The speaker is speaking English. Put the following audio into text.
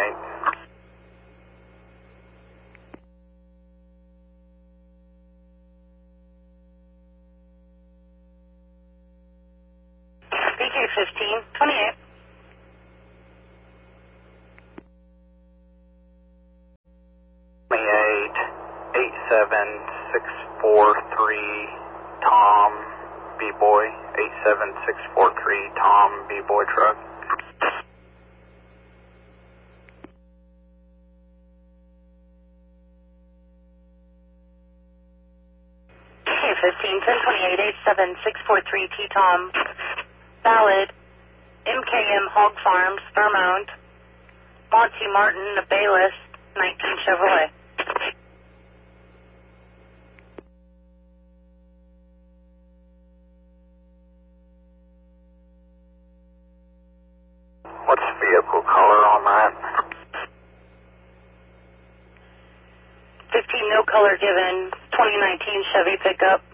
BK 1528. Eight seven six four three Tom B-Boy 87643 Tom B-Boy truck. BK 151028 87643 T-Tom. Valid. MKM Hog Farms, Fairmount. Monty Martin, Bayless, 19 Chevrolet. What's the vehicle color on that? 15 no color given, 2019 Chevy pickup.